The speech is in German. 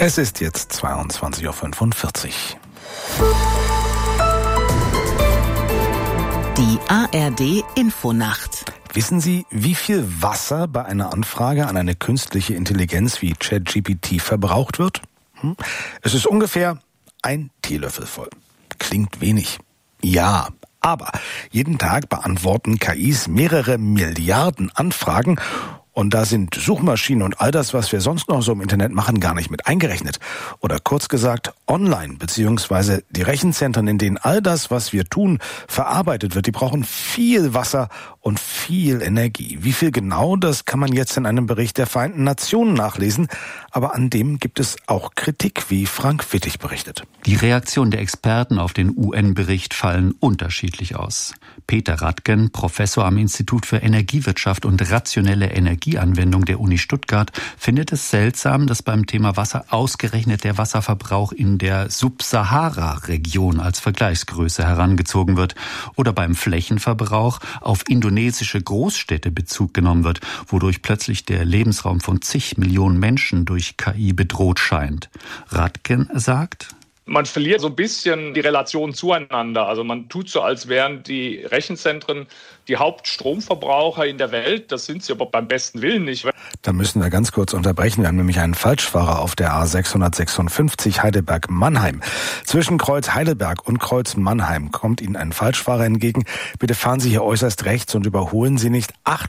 Es ist jetzt 22.45 Uhr. Die ARD Infonacht. Wissen Sie, wie viel Wasser bei einer Anfrage an eine künstliche Intelligenz wie ChatGPT verbraucht wird? Es ist ungefähr 1 Teelöffel voll. Klingt wenig. Ja, aber jeden Tag beantworten KIs mehrere Milliarden Anfragen. Und da sind Suchmaschinen und all das, was wir sonst noch so im Internet machen, gar nicht mit eingerechnet. Oder kurz gesagt, online, beziehungsweise die Rechenzentren, in denen all das, was wir tun, verarbeitet wird, die brauchen viel Wasser und viel Energie. Wie viel genau, das kann man jetzt in einem Bericht der Vereinten Nationen nachlesen. Aber an dem gibt es auch Kritik, wie Frank Wittig berichtet. Die Reaktionen der Experten auf den UN-Bericht fallen unterschiedlich aus. Peter Radken, Professor am Institut für Energiewirtschaft und rationelle Energieanwendung der Uni Stuttgart, findet es seltsam, dass beim Thema Wasser ausgerechnet der Wasserverbrauch in der Subsahara-Region als Vergleichsgröße herangezogen wird oder beim Flächenverbrauch auf indonesische Großstädte Bezug genommen wird, wodurch plötzlich der Lebensraum von zig Millionen Menschen durch KI bedroht scheint. Radken sagt: Man verliert so ein bisschen die Relation zueinander. Also man tut so, als wären die Rechenzentren die Hauptstromverbraucher in der Welt. Das sind sie aber beim besten Willen nicht. Da müssen wir ganz kurz unterbrechen. Wir haben nämlich einen Falschfahrer auf der A656 Heidelberg-Mannheim. Zwischen Kreuz Heidelberg und Kreuz Mannheim kommt Ihnen ein Falschfahrer entgegen. Bitte fahren Sie hier äußerst rechts und überholen Sie nicht. 8